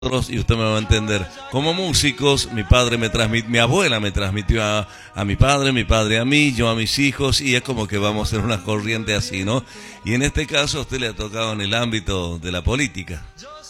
y usted me va a entender. Como músicos, mi abuela me transmitió a mi padre a mí, yo a mis hijos, y es como que vamos en una corriente así, ¿no? Y en este caso a usted le ha tocado en el ámbito de la política.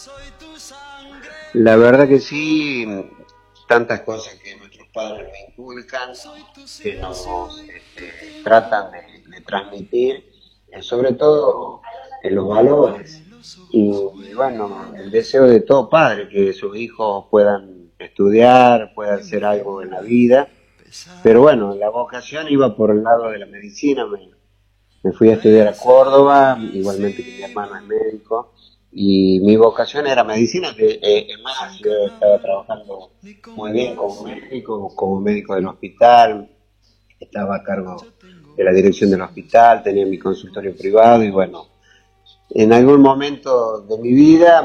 La verdad que sí, tantas cosas que nuestros padres nos inculcan, que nos tratan de transmitir, sobre todo en los valores. Y bueno, el deseo de todo padre, que sus hijos puedan estudiar, puedan hacer algo en la vida. Pero bueno, la vocación iba por el lado de la medicina, me fui a estudiar a Córdoba, igualmente que mi hermano es médico, y mi vocación era medicina, que es más, yo estaba trabajando muy bien como médico del hospital, estaba a cargo de la dirección del hospital, tenía mi consultorio privado y bueno, en algún momento de mi vida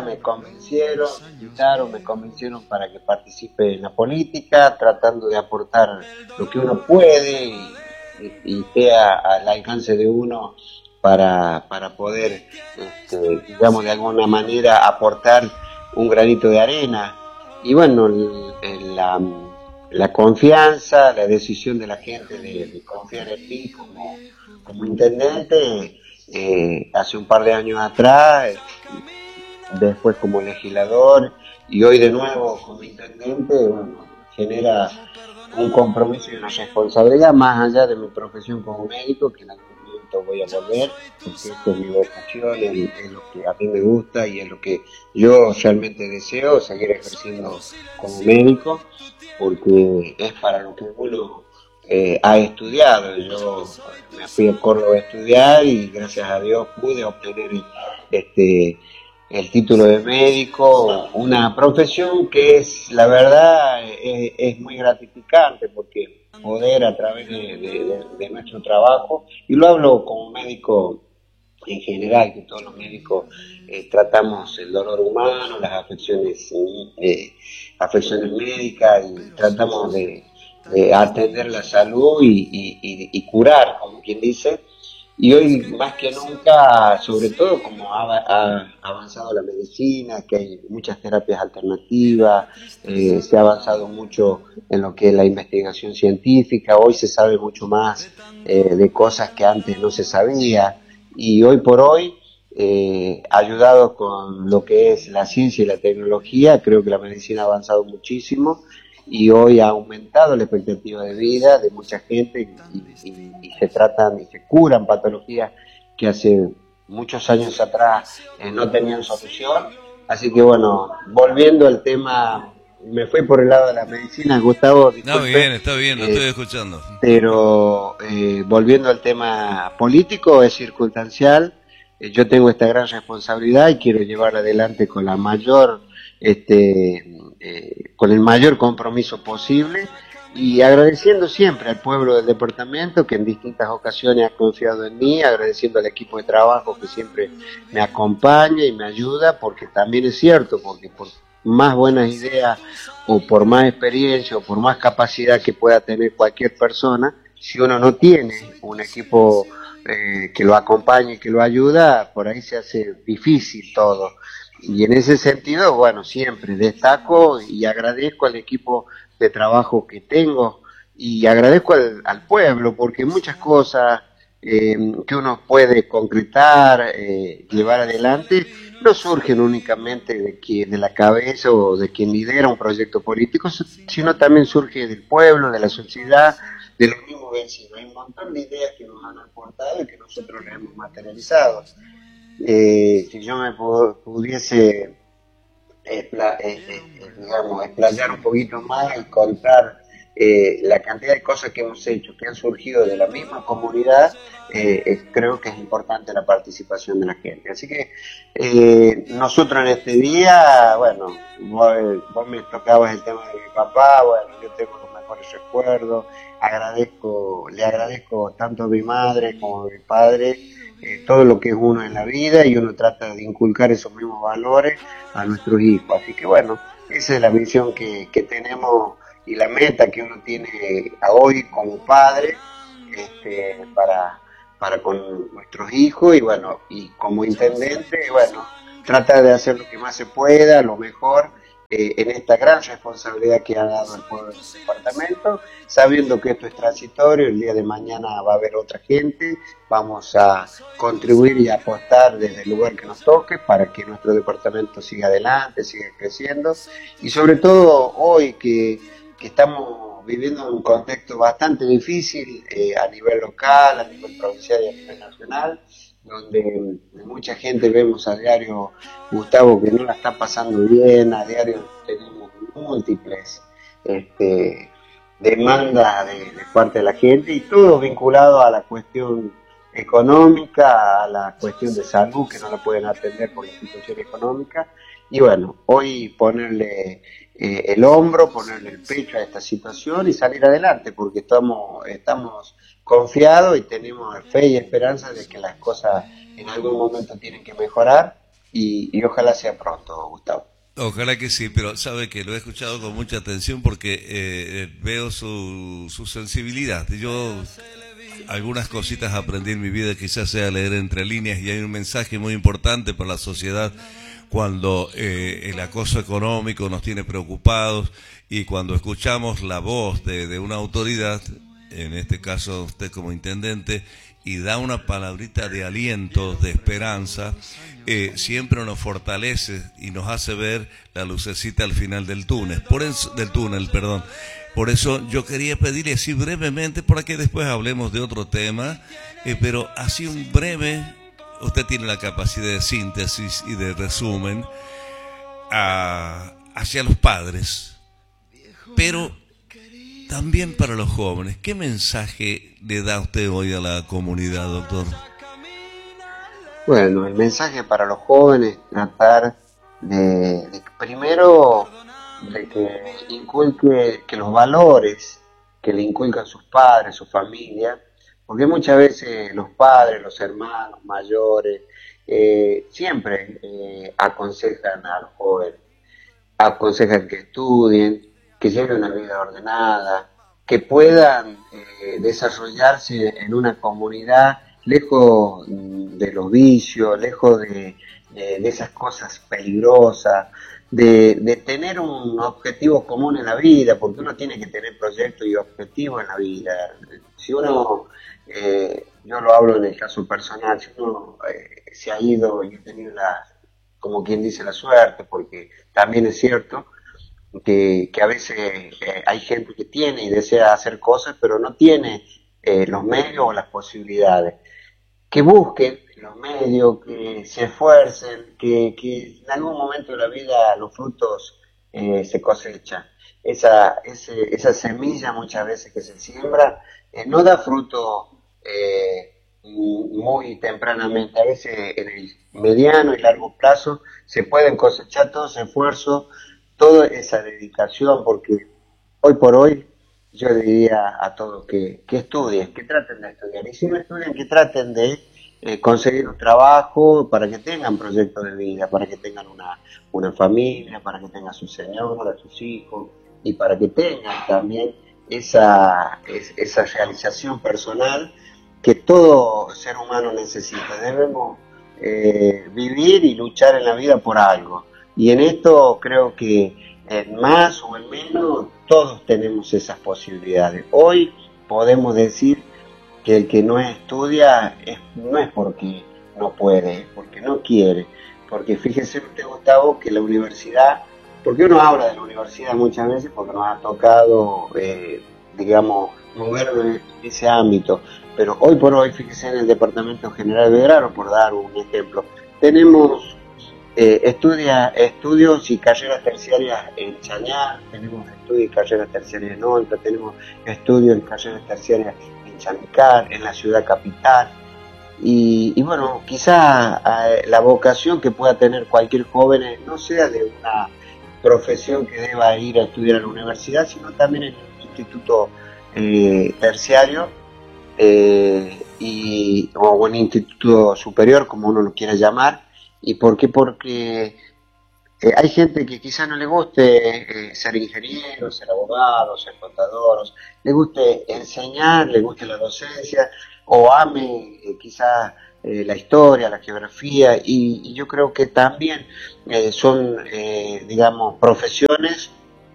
me convencieron para que participe en la política, tratando de aportar lo que uno puede y esté al alcance de uno para poder, digamos, de alguna manera aportar un granito de arena. Y bueno, la confianza, la decisión de la gente de confiar en mí como intendente, hace un par de años atrás, después como legislador y hoy de nuevo como intendente, bueno, genera un compromiso y una responsabilidad más allá de mi profesión como médico, que en algún momento voy a volver, porque esto es mi vocación, es lo que a mí me gusta y es lo que yo realmente deseo, seguir ejerciendo como médico, porque es para lo que uno ha estudiado. Yo me fui a Córdoba a estudiar y gracias a Dios pude obtener este el título de médico, una profesión que es, la verdad, es muy gratificante porque poder a través de nuestro trabajo, y lo hablo como médico en general, que todos los médicos tratamos el dolor humano, las afecciones médicas y tratamos de atender la salud y curar, como quien dice. Y hoy más que nunca, sobre todo como ha avanzado la medicina, que hay muchas terapias alternativas, se ha avanzado mucho en lo que es la investigación científica, hoy se sabe mucho más de cosas que antes no se sabía, y hoy por hoy, ayudado con lo que es la ciencia y la tecnología, creo que la medicina ha avanzado muchísimo y hoy ha aumentado la expectativa de vida de mucha gente y se tratan y se curan patologías que hace muchos años atrás no tenían solución. Así que bueno, volviendo al tema, me fui por el lado de la medicina, Gustavo, No, disculpe, bien, está bien, lo estoy escuchando. pero volviendo al tema político, es circunstancial. Yo tengo esta gran responsabilidad y quiero llevar adelante con la mayor, con el mayor compromiso posible y agradeciendo siempre al pueblo del departamento que en distintas ocasiones ha confiado en mí, agradeciendo al equipo de trabajo que siempre me acompaña y me ayuda, porque también es cierto, porque por más buenas ideas o por más experiencia o por más capacidad que pueda tener cualquier persona, si uno no tiene un equipo que lo acompañe y que lo ayuda, por ahí se hace difícil todo. Y en ese sentido, bueno, siempre destaco y agradezco al equipo de trabajo que tengo y agradezco al pueblo, porque muchas cosas que uno puede concretar, llevar adelante, no surgen únicamente de la cabeza o de quien lidera un proyecto político, sino también surge del pueblo, de la sociedad, de los mismos vecinos. Hay un montón de ideas que nos han aportado y que nosotros les hemos materializado. Si yo me pudiese digamos, explayar un poquito más y contar la cantidad de cosas que hemos hecho, que han surgido de la misma comunidad, creo que es importante la participación de la gente. Así que nosotros en este día, bueno, vos me tocabas el tema de mi papá, bueno, yo tengo los mejores recuerdos, le agradezco tanto a mi madre como a mi padre, todo lo que es uno en la vida y uno trata de inculcar esos mismos valores a nuestros hijos. Así que bueno, esa es la visión que tenemos y la meta que uno tiene a hoy como padre, para con nuestros hijos y bueno, y como intendente, bueno, trata de hacer lo que más se pueda, lo mejor en esta gran responsabilidad que ha dado el pueblo del departamento, sabiendo que esto es transitorio, el día de mañana va a haber otra gente, vamos a contribuir y apostar desde el lugar que nos toque para que nuestro departamento siga adelante, siga creciendo, y sobre todo hoy que estamos viviendo un contexto bastante difícil a nivel local, a nivel provincial y a nivel nacional, donde mucha gente vemos a diario, Gustavo, que no la está pasando bien, a diario tenemos múltiples demandas de parte de la gente y todo vinculado a la cuestión económica, a la cuestión de salud, que no la pueden atender por la situación económica. Y bueno, hoy ponerle el hombro, ponerle el pecho a esta situación y salir adelante, porque estamos confiados y tenemos fe y esperanza de que las cosas en algún momento tienen que mejorar y ojalá sea pronto, Gustavo. Ojalá que sí, pero sabe que lo he escuchado con mucha atención porque veo su sensibilidad. Yo algunas cositas aprendí en mi vida, quizás sea leer entre líneas, y hay un mensaje muy importante para la sociedad cuando el acoso económico nos tiene preocupados y cuando escuchamos la voz de una autoridad, en este caso usted como intendente, y da una palabrita de aliento, de esperanza, siempre nos fortalece y nos hace ver la lucecita al final del túnel, perdón. Por eso yo quería pedirle así brevemente, para que después hablemos de otro tema, pero así un breve, usted tiene la capacidad de síntesis y de resumen hacia los padres, pero también para los jóvenes. ¿Qué mensaje le da usted hoy a la comunidad, doctor? Bueno, el mensaje para los jóvenes es tratar de primero de que inculque que los valores que le inculcan sus padres, su familia, porque muchas veces los padres, los hermanos mayores, siempre aconsejan a los jóvenes, aconsejan que estudien, que lleven una vida ordenada, que puedan desarrollarse en una comunidad lejos de los vicios, lejos de esas cosas peligrosas, de tener un objetivo común en la vida, porque uno tiene que tener proyectos y objetivos en la vida. Si uno, yo lo hablo en el caso personal, si uno se ha ido y ha tenido como quien dice, la suerte, porque también es cierto que a veces hay gente que tiene y desea hacer cosas, pero no tiene los medios o las posibilidades. Que busquen los medios, que se esfuercen, que en algún momento de la vida los frutos se cosechan. Esa semilla muchas veces que se siembra no da fruto muy tempranamente, a veces en el mediano y largo plazo se pueden cosechar todo ese esfuerzo, toda esa dedicación, porque hoy por hoy yo diría a todos que estudien, que traten de estudiar, y si no estudian, que traten de conseguir un trabajo para que tengan proyectos de vida, para que tengan una familia, para que tengan su señora, sus hijos, y para que tengan también esa realización personal que todo ser humano necesita. Debemos vivir y luchar en la vida por algo. Y en esto creo que en más o en menos todos tenemos esas posibilidades. Hoy podemos decir que el que no estudia no es porque no puede, es porque no quiere. Porque fíjese usted, Gustavo, que la universidad, porque uno habla de la universidad muchas veces porque nos ha tocado, digamos, movernos en ese ámbito. Pero hoy por hoy, fíjese en el Departamento General de Belgrano, por dar un ejemplo, tenemos estudios y carreras terciarias en Chañar, tenemos estudios y carreras terciarias en Olta, tenemos estudios y carreras terciarias en Chamical, en la ciudad capital. Y bueno, quizá la vocación que pueda tener cualquier joven no sea de una profesión que deba ir a estudiar a la universidad, sino también en un instituto terciario o un instituto superior, como uno lo quiera llamar. ¿Y por qué? Porque hay gente que quizás no le guste ser ingeniero, ser abogado, ser contador, le guste enseñar, le guste la docencia, o ame quizás la historia, la geografía, y yo creo que también son, digamos, profesiones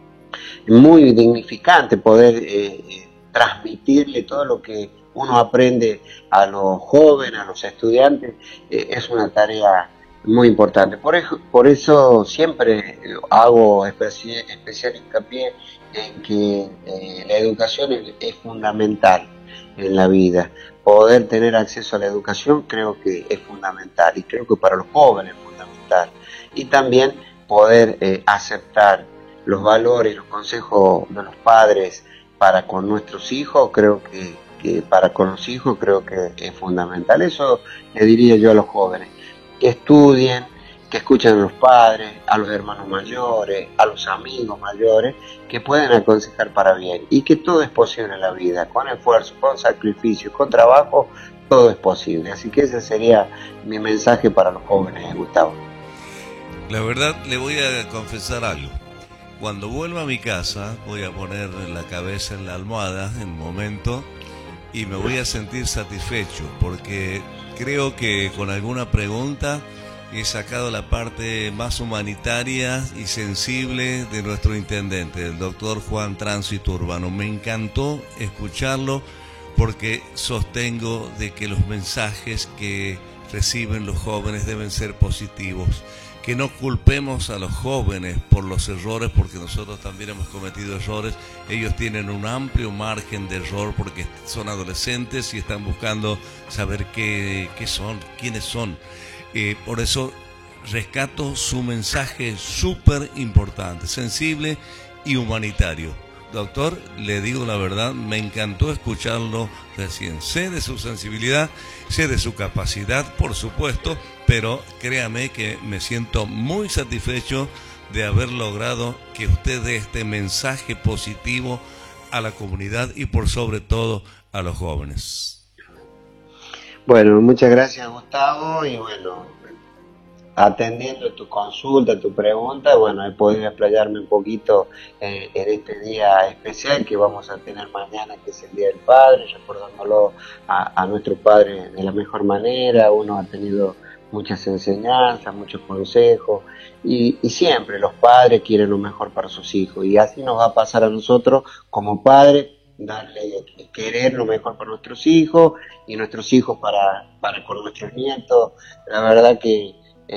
muy dignificantes poder transmitirle todo lo que uno aprende a los jóvenes, a los estudiantes, es una tarea muy importante. Por eso siempre hago especial hincapié en que la educación es fundamental en la vida. Poder tener acceso a la educación creo que es fundamental, y creo que para los jóvenes es fundamental. Y también poder aceptar los valores, los consejos de los padres para con nuestros hijos, creo que para con los hijos creo que es fundamental. Eso le diría yo a los jóvenes: que estudien, que escuchen a los padres, a los hermanos mayores, a los amigos mayores, que pueden aconsejar para bien, y que todo es posible en la vida, con esfuerzo, con sacrificio, con trabajo, todo es posible. Así que ese sería mi mensaje para los jóvenes, Gustavo. La verdad, le voy a confesar algo. Cuando vuelva a mi casa, voy a poner la cabeza en la almohada en un momento y me voy a sentir satisfecho, porque creo que con alguna pregunta he sacado la parte más humanitaria y sensible de nuestro intendente, el doctor Juan Tránsito Urbano. Me encantó escucharlo, porque sostengo de que los mensajes que reciben los jóvenes deben ser positivos. Que no culpemos a los jóvenes por los errores, porque nosotros también hemos cometido errores. Ellos tienen un amplio margen de error porque son adolescentes y están buscando saber qué son, quiénes son. Por eso rescato su mensaje súper importante, sensible y humanitario. Doctor, le digo la verdad, me encantó escucharlo recién. Sé de su sensibilidad, sé de su capacidad, por supuesto, pero créame que me siento muy satisfecho de haber logrado que usted dé este mensaje positivo a la comunidad y por sobre todo a los jóvenes. Bueno, muchas gracias, Gustavo, y bueno, atendiendo tu consulta, tu pregunta, bueno, he podido explayarme un poquito en este día especial que vamos a tener mañana, que es el Día del Padre, recordándolo a nuestro padre de la mejor manera. Uno ha tenido muchas enseñanzas, muchos consejos, y siempre los padres quieren lo mejor para sus hijos, y así nos va a pasar a nosotros como padres, darle, querer lo mejor para nuestros hijos, y nuestros hijos para con nuestros nietos. La verdad que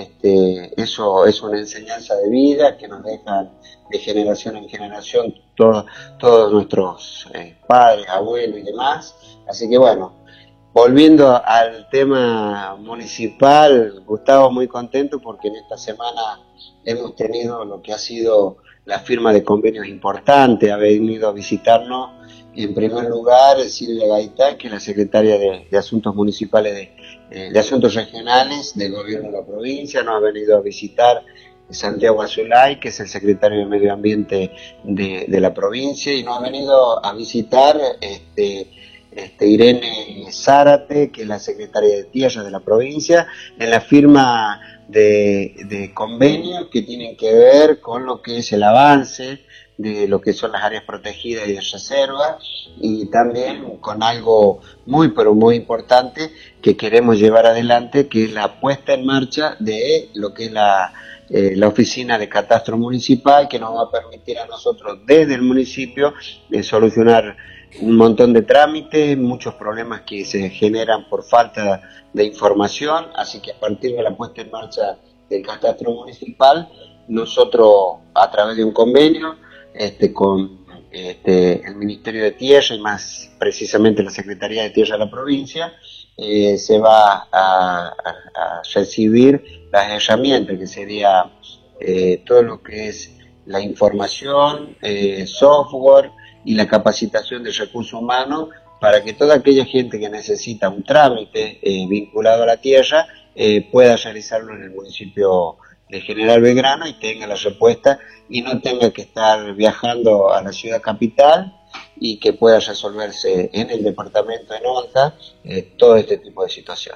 eso es una enseñanza de vida que nos dejan de generación en generación todos nuestros padres, abuelos y demás. Así que bueno, volviendo al tema municipal, Gustavo, muy contento porque en esta semana hemos tenido lo que ha sido la firma de convenios importantes. Ha venido a visitarnos en primer lugar Silvia Gaitán, que es la secretaria de Asuntos Municipales de Asuntos Regionales del Gobierno de la provincia. Nos ha venido a visitar Santiago Azulay, que es el secretario de Medio Ambiente de la provincia, y nos ha venido a visitar Irene Zárate, que es la secretaria de Tierra de la provincia, en la firma de convenios que tienen que ver con lo que es el avance de lo que son las áreas protegidas y de reserva, y también con algo muy pero muy importante que queremos llevar adelante, que es la puesta en marcha de lo que es la oficina de catastro municipal, que nos va a permitir a nosotros desde el municipio solucionar un montón de trámites, muchos problemas que se generan por falta de información. Así que a partir de la puesta en marcha del catastro municipal, nosotros a través de un convenio con el Ministerio de Tierra, y más precisamente la Secretaría de Tierra de la provincia, se va a recibir las herramientas, que sería todo lo que es la información, software y la capacitación de recursos humanos, para que toda aquella gente que necesita un trámite vinculado a la tierra pueda realizarlo en el municipio de General Belgrano y tenga la respuesta, y no tenga que estar viajando a la ciudad capital, y que pueda resolverse en el departamento de Nota todo este tipo de situaciones.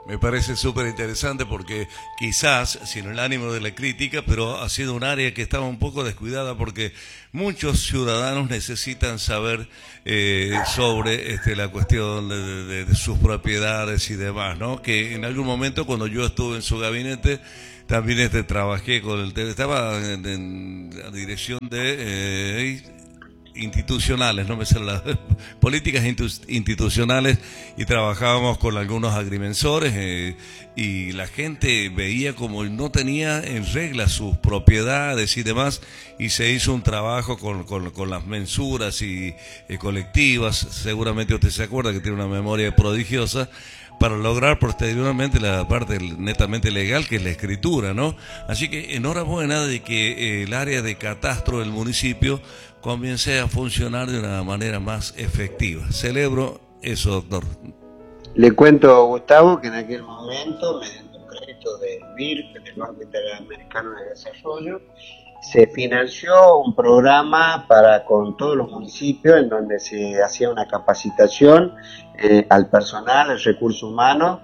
Me parece súper interesante porque quizás, sin el ánimo de la crítica, pero ha sido un área que estaba un poco descuidada porque muchos ciudadanos necesitan saber sobre la cuestión de sus propiedades y demás, ¿no? Que en algún momento cuando yo estuve en su gabinete, también trabajé con el estaba en la dirección de institucionales, no me sé las políticas institucionales, y trabajábamos con algunos agrimensores y la gente veía como no tenía en regla sus propiedades y demás, y se hizo un trabajo con las mensuras y colectivas. Seguramente usted se acuerda que tiene una memoria prodigiosa para lograr posteriormente la parte netamente legal, que es la escritura, ¿no? Así que enhorabuena de que el área de catastro del municipio comience a funcionar de una manera más efectiva. Celebro eso, doctor. Le cuento, Gustavo, que en aquel momento, mediante un crédito del BIRC, del Banco Interamericano de Desarrollo, se financió un programa con todos los municipios en donde se hacía una capacitación al personal, al recurso humano.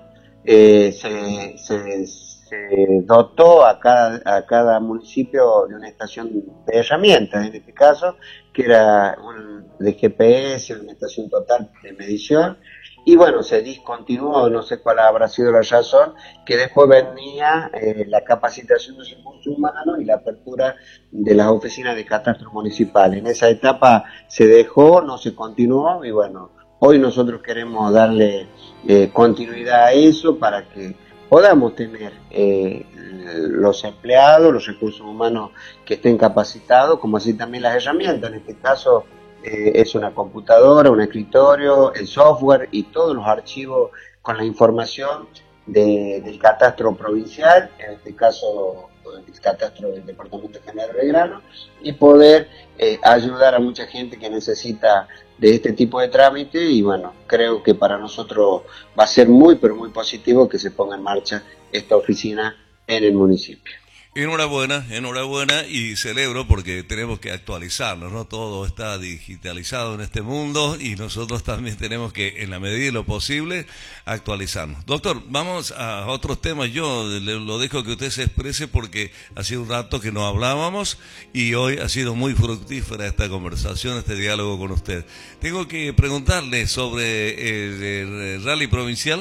Se dotó a cada municipio de una estación de herramientas, en este caso, que era de GPS, una estación total de medición. Y bueno, se discontinuó, no sé cuál habrá sido la razón, que después venía la capacitación de recursos humanos y la apertura de las oficinas de catastro municipal. En esa etapa se dejó, no se continuó, y bueno, hoy nosotros queremos darle continuidad a eso para que podamos tener los empleados, los recursos humanos que estén capacitados, como así también las herramientas. En este caso es una computadora, un escritorio, el software y todos los archivos con la información del catastro provincial, en este caso el catastro del Departamento General de Belgrano, y poder ayudar a mucha gente que necesita de este tipo de trámite. Y bueno, creo que para nosotros va a ser muy, pero muy positivo que se ponga en marcha esta oficina en el municipio. Enhorabuena, y celebro porque tenemos que actualizarnos, ¿no? Todo está digitalizado en este mundo y nosotros también tenemos que, en la medida de lo posible, actualizarnos. Doctor, vamos a otros temas. Yo lo dejo que usted se exprese porque ha sido un rato que no hablábamos y hoy ha sido muy fructífera esta conversación, este diálogo con usted. Tengo que preguntarle sobre el rally provincial.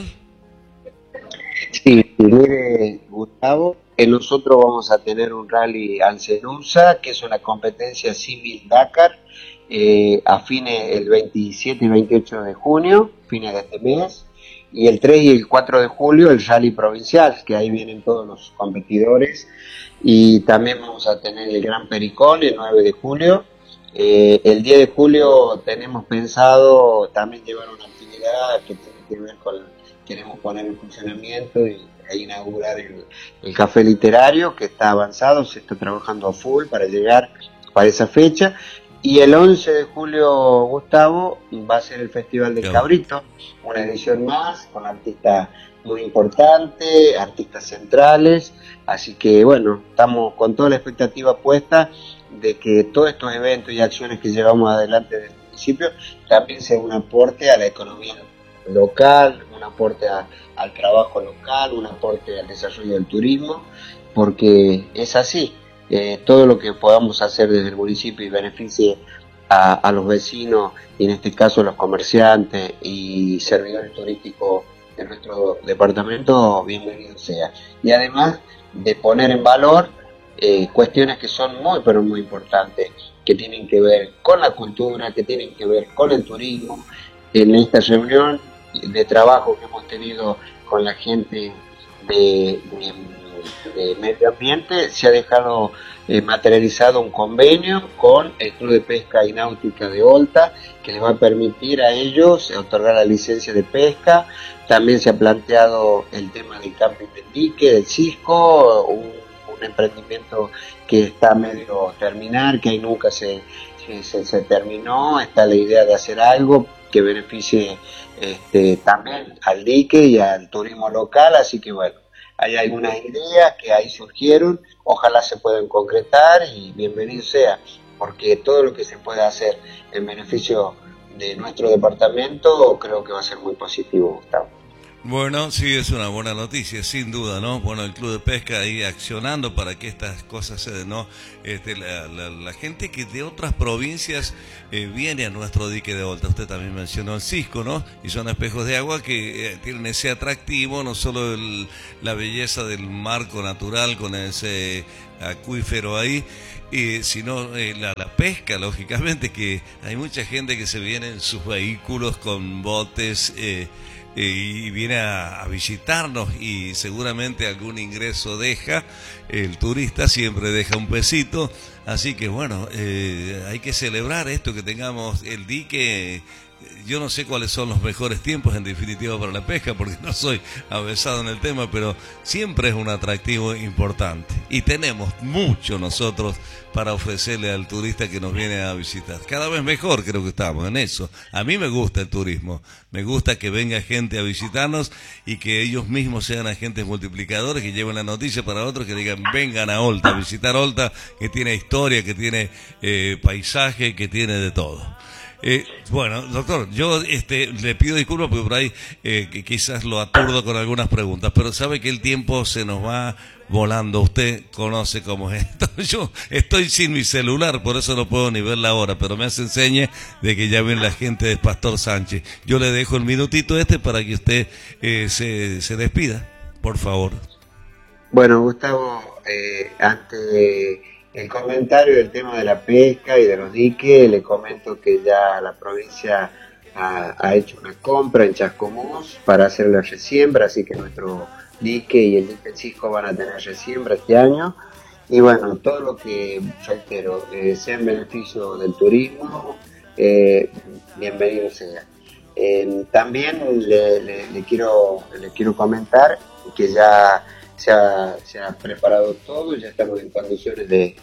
Sí, mire, Gustavo, nosotros vamos a tener un rally Alcenusa, que es una competencia civil Dakar, a fines el 27 y 28 de junio, fines de este mes, y el 3 y el 4 de julio el rally provincial, que ahí vienen todos los competidores, y también vamos a tener el Gran Pericón el 9 de julio. El 10 de julio tenemos pensado también llevar una actividad que tiene que ver queremos poner en funcionamiento e inaugurar el café literario, que está avanzado, se está trabajando a full para llegar para esa fecha. Y el 11 de julio, Gustavo, va a ser el Festival del Cabrito, una edición más con artistas muy importantes, artistas centrales. Así que bueno, estamos con toda la expectativa puesta de que todos estos eventos y acciones que llevamos adelante del municipio también sea un aporte a la economía local, un aporte al trabajo local, un aporte al desarrollo del turismo, porque es así. Todo lo que podamos hacer desde el municipio y beneficie a los vecinos, y en este caso los comerciantes y servidores turísticos de nuestro departamento, bienvenido sea. Y además de poner en valor cuestiones que son muy, pero muy importantes, que tienen que ver con la cultura, que tienen que ver con el turismo. En esta reunión de trabajo que hemos tenido con la gente de medio ambiente, se ha dejado materializado un convenio con el Club de Pesca y Náutica de Olta, que les va a permitir a ellos otorgar la licencia de pesca. También se ha planteado el tema del camping del dique, del Cisco, un emprendimiento que está a medio terminar, que ahí nunca se terminó. Está la idea de hacer algo que beneficie también al dique y al turismo local. Así que bueno, hay algunas ideas que ahí surgieron, ojalá se puedan concretar y bienvenido sea, porque todo lo que se pueda hacer en beneficio de nuestro departamento creo que va a ser muy positivo, Gustavo. Bueno, sí, es una buena noticia, sin duda, ¿no? Bueno, el Club de Pesca ahí accionando para que estas cosas se den, ¿no? La gente que de otras provincias viene a nuestro dique de Olta, usted también mencionó el Cisco, ¿no? Y son espejos de agua que tienen ese atractivo, no solo la belleza del marco natural con ese acuífero ahí, sino la pesca, lógicamente, que hay mucha gente que se viene en sus vehículos con botes, y viene a visitarnos y seguramente algún ingreso deja, el turista siempre deja un pesito, así que bueno, hay que celebrar esto, que tengamos el dique. Yo no sé cuáles son los mejores tiempos en definitiva para la pesca, porque no soy avesado en el tema, pero siempre es un atractivo importante. Y tenemos mucho nosotros para ofrecerle al turista que nos viene a visitar. Cada vez mejor creo que estamos en eso. A mí me gusta el turismo, me gusta que venga gente a visitarnos y que ellos mismos sean agentes multiplicadores, que lleven la noticia para otros, que digan, vengan a Olta, a visitar Olta, que tiene historia, que tiene paisaje, que tiene de todo. Bueno, doctor, yo le pido disculpas porque por ahí que quizás lo aturdo con algunas preguntas, pero sabe que el tiempo se nos va volando. Usted conoce cómo es esto. Yo estoy sin mi celular, por eso no puedo ni ver la hora, pero me hace señas de que ya viene la gente de Pastor Sánchez. Yo le dejo el minutito para que usted se despida, por favor. Bueno, Gustavo, ante el comentario del tema de la pesca y de los diques, le comento que ya la provincia ha hecho una compra en Chascomús para hacer la resiembra, así que nuestro dique y el dique Cisco van a tener resiembra este año. Y bueno, todo lo que, reitero, sea en beneficio del turismo, bienvenido sea. También le quiero comentar que ya se ha preparado todo, ya estamos en condiciones de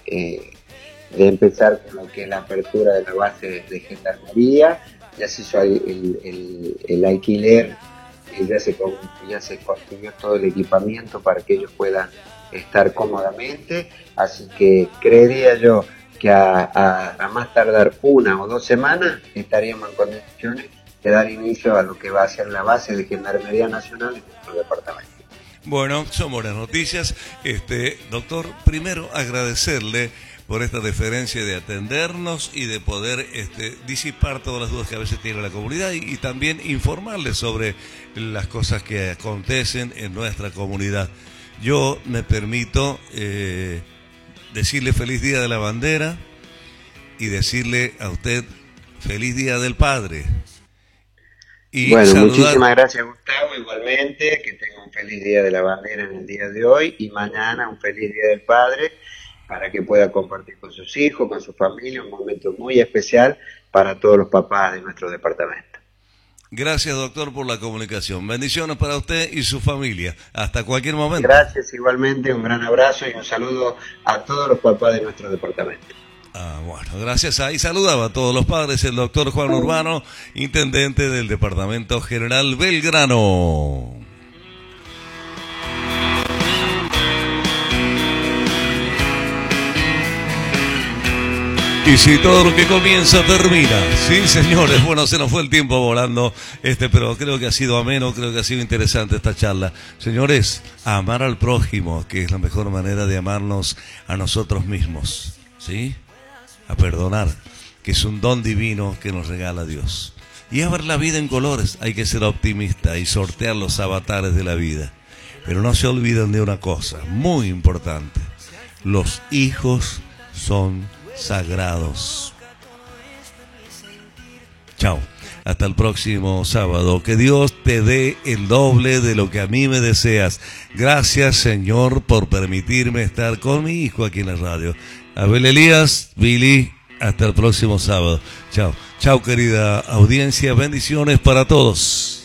empezar con lo que es la apertura de la base de gendarmería. Ya se hizo el alquiler, ya se construyó todo el equipamiento para que ellos puedan estar cómodamente, así que creería yo que a más tardar 1 o 2 semanas estaríamos en condiciones de dar inicio a lo que va a ser la base de Gendarmería Nacional en nuestro departamento. Bueno, son buenas noticias. Doctor, primero agradecerle por esta deferencia de atendernos y de poder disipar todas las dudas que a veces tiene la comunidad y también informarles sobre las cosas que acontecen en nuestra comunidad. Yo me permito decirle feliz Día de la Bandera y decirle a usted feliz Día del Padre. Y bueno, muchísimas gracias, Gustavo, igualmente, que tenga un feliz Día de la Bandera en el día de hoy y mañana un feliz Día del Padre para que pueda compartir con sus hijos, con su familia, un momento muy especial para todos los papás de nuestro departamento. Gracias, doctor, por la comunicación. Bendiciones para usted y su familia. Hasta cualquier momento. Gracias, igualmente, un gran abrazo y un saludo a todos los papás de nuestro departamento. Bueno, gracias. Ahí saludaba a todos los padres el doctor Juan Urbano, intendente del Departamento General Belgrano. Y si todo lo que comienza termina. Sí, señores, bueno, se nos fue el tiempo volando, pero creo que ha sido ameno, creo que ha sido interesante esta charla. Señores, a amar al prójimo, que es la mejor manera de amarnos a nosotros mismos, ¿sí? A perdonar, que es un don divino que nos regala Dios. Y a ver la vida en colores, hay que ser optimista y sortear los avatares de la vida. Pero no se olviden de una cosa muy importante: los hijos son sagrados. Chao, hasta el próximo sábado. Que Dios te dé el doble de lo que a mí me deseas. Gracias, Señor, por permitirme estar con mi hijo aquí en la radio. Abel Elías, Billy, hasta el próximo sábado. Chao, chao, querida audiencia, bendiciones para todos.